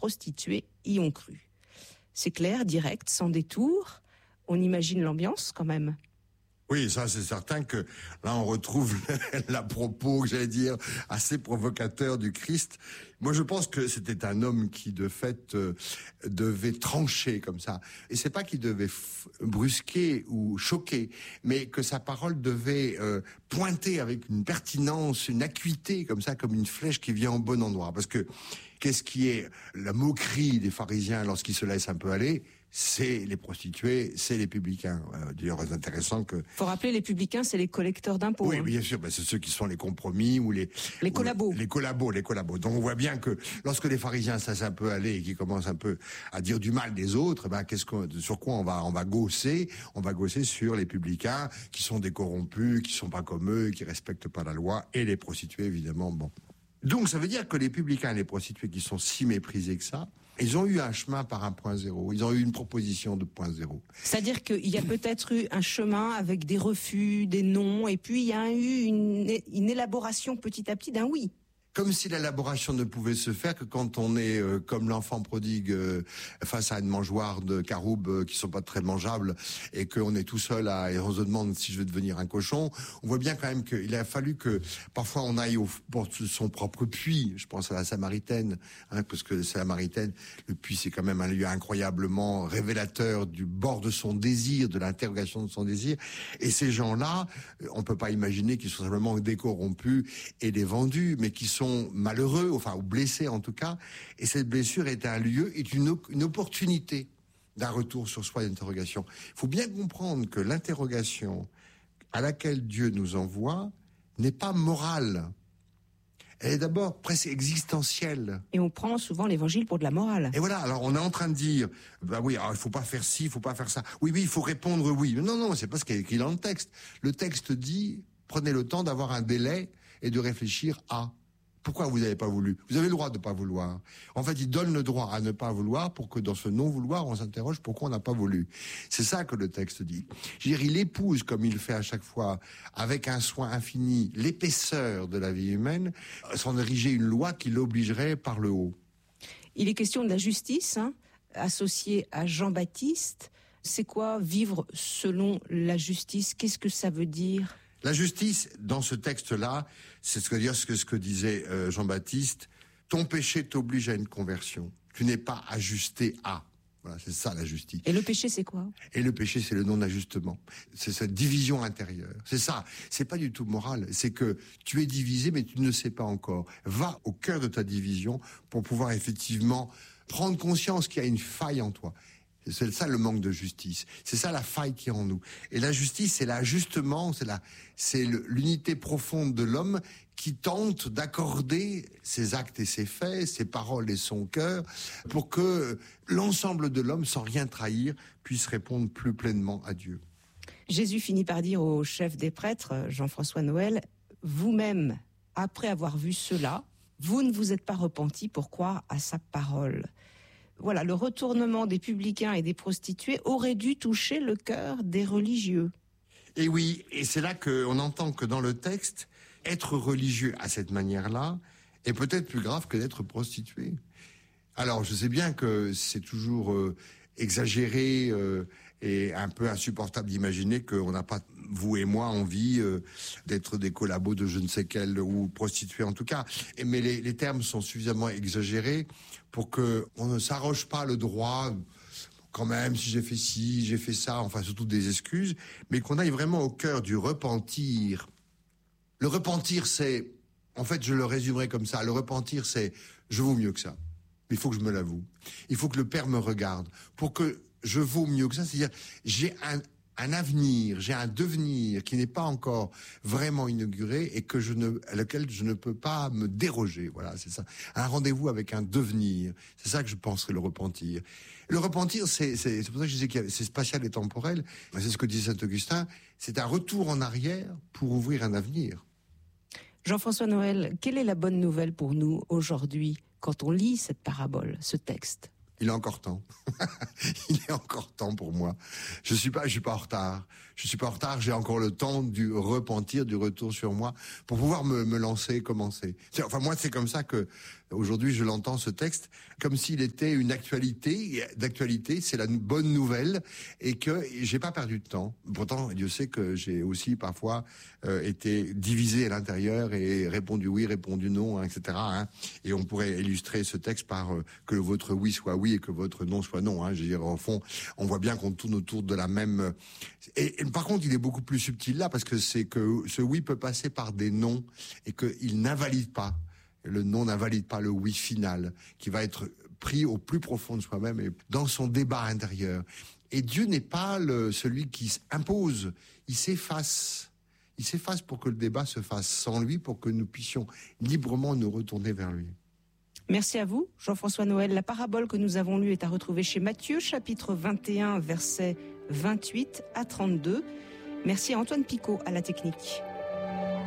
prostituées y ont cru. C'est clair, direct, sans détour. On imagine l'ambiance quand même. Oui, ça c'est certain que là on retrouve l'à-propos, j'allais dire, assez provocateur du Christ. Moi je pense que c'était un homme qui de fait devait trancher comme ça. Et c'est pas qu'il devait brusquer ou choquer, mais que sa parole devait pointer avec une pertinence, une acuité comme ça, comme une flèche qui vient au bon endroit. Parce que qu'est-ce qui est la moquerie des pharisiens lorsqu'ils se laissent un peu aller ? C'est les prostituées, c'est les publicains. D'ailleurs, c'est intéressant que... Faut rappeler, les publicains, c'est les collecteurs d'impôts. Oui, bien sûr, c'est ceux qui sont les compromis ou les collabos. Les collabos. Donc on voit bien que lorsque les pharisiens ça s'est un peu aller et qu'ils commencent un peu à dire du mal des autres, sur quoi on va gausser sur les publicains qui sont des corrompus, qui sont pas comme eux, qui respectent pas la loi, et les prostituées évidemment. Bon. Donc ça veut dire que les publicains et les prostituées qui sont si méprisés que ça, ils ont eu un chemin par un point zéro. Ils ont eu une proposition de point zéro. C'est-à-dire qu'il y a peut-être eu un chemin avec des refus, des non, et puis il y a eu une élaboration petit à petit d'un oui. Comme si l'élaboration ne pouvait se faire que quand on est comme l'enfant prodigue face à une mangeoire de caroubes qui sont pas très mangeables et qu'on est tout seul et on se demande si je vais devenir un cochon. On voit bien quand même qu'il a fallu que parfois on aille au bord de son propre puits. Je pense à la Samaritaine, parce que la Samaritaine, le puits c'est quand même un lieu incroyablement révélateur du bord de son désir, de l'interrogation de son désir. Et ces gens-là, on peut pas imaginer qu'ils sont simplement des corrompus et des vendus, mais qui sont malheureux, ou blessés en tout cas, et cette blessure est un lieu, est une opportunité d'un retour sur soi, d'interrogation. Il faut bien comprendre que l'interrogation à laquelle Dieu nous envoie n'est pas morale. Elle est d'abord presque existentielle. Et on prend souvent l'évangile pour de la morale. Et voilà, alors on est en train de dire, il faut pas faire ci, il faut pas faire ça. Oui, il faut répondre oui. Non, c'est pas ce qui est écrit dans le texte. Le texte dit, prenez le temps d'avoir un délai et de réfléchir à... Pourquoi vous n'avez pas voulu ? Vous avez le droit de ne pas vouloir. En fait, il donne le droit à ne pas vouloir pour que dans ce non-vouloir, on s'interroge pourquoi on n'a pas voulu. C'est ça que le texte dit. Je veux dire, il épouse, comme il le fait à chaque fois, avec un soin infini, l'épaisseur de la vie humaine, sans ériger une loi qui l'obligerait par le haut. Il est question de la justice, associée à Jean-Baptiste. C'est quoi vivre selon la justice ? Qu'est-ce que ça veut dire ? La justice, dans ce texte-là, c'est ce que disait Jean-Baptiste. Ton péché t'oblige à une conversion. Tu n'es pas ajusté à. Voilà, c'est ça la justice. Et le péché, c'est quoi ? Et le péché, c'est le non-ajustement. C'est cette division intérieure. C'est ça. C'est pas du tout moral. C'est que tu es divisé, mais tu ne sais pas encore. Va au cœur de ta division pour pouvoir effectivement prendre conscience qu'il y a une faille en toi. C'est ça le manque de justice. C'est ça la faille qui est en nous. Et la justice, c'est l'ajustement, c'est l'unité profonde de l'homme qui tente d'accorder ses actes et ses faits, ses paroles et son cœur, pour que l'ensemble de l'homme, sans rien trahir, puisse répondre plus pleinement à Dieu. Jésus finit par dire au chef des prêtres, Jean-François Noël, vous-même, après avoir vu cela, vous ne vous êtes pas repenti pour croire à sa parole. Voilà, le retournement des publicains et des prostituées aurait dû toucher le cœur des religieux. Et oui, et c'est là qu'on entend que dans le texte, être religieux à cette manière-là est peut-être plus grave que d'être prostitué. Alors, je sais bien que c'est toujours exagéré et un peu insupportable d'imaginer qu'on n'a pas, vous et moi, envie d'être des collabos de je ne sais quel, ou prostituées en tout cas. Mais les termes sont suffisamment exagérés pour que on ne s'arroge pas le droit, quand même, si j'ai fait ci, j'ai fait ça, enfin surtout des excuses, mais qu'on aille vraiment au cœur du repentir. Le repentir, c'est, en fait, je le résumerai comme ça, le repentir, c'est, je vaux mieux que ça. Il faut que je me l'avoue. Il faut que le Père me regarde. Pour que je vaux mieux que ça, c'est-à-dire, j'ai un avenir, j'ai un devenir qui n'est pas encore vraiment inauguré et à lequel je ne peux pas me déroger. Voilà, c'est ça. Un rendez-vous avec un devenir. C'est ça que je penserais le repentir. Le repentir, c'est pour ça que je disais que c'est spatial et temporel. C'est ce que disait Saint-Augustin. C'est un retour en arrière pour ouvrir un avenir. Jean-François Noël, quelle est la bonne nouvelle pour nous aujourd'hui quand on lit cette parabole, ce texte ? Il est encore temps. Il est encore temps pour moi. Je suis pas en retard. Je suis pas en retard. J'ai encore le temps du repentir, du retour sur moi, pour pouvoir me lancer, commencer. Enfin, moi, c'est comme ça que Aujourd'hui, je l'entends, ce texte, comme s'il était une actualité. D'actualité, c'est la bonne nouvelle et que j'ai pas perdu de temps. Pourtant, Dieu sait que j'ai aussi parfois été divisé à l'intérieur et répondu oui, répondu non, hein, etc. Hein. Et on pourrait illustrer ce texte par que votre oui soit oui et que votre non soit non. Hein. Je veux dire, au fond, on voit bien qu'on tourne autour de la même... Et par contre, il est beaucoup plus subtil là, parce que c'est que ce oui peut passer par des non et qu'il n'invalide pas. Le non n'invalide pas le oui final, qui va être pris au plus profond de soi-même et dans son débat intérieur. Et Dieu n'est pas celui qui impose, il s'efface. Il s'efface pour que le débat se fasse sans lui, pour que nous puissions librement nous retourner vers lui. Merci à vous, Jean-François Noël. La parabole que nous avons lue est à retrouver chez Matthieu, chapitre 21, versets 28 à 32. Merci à Antoine Picot à la technique.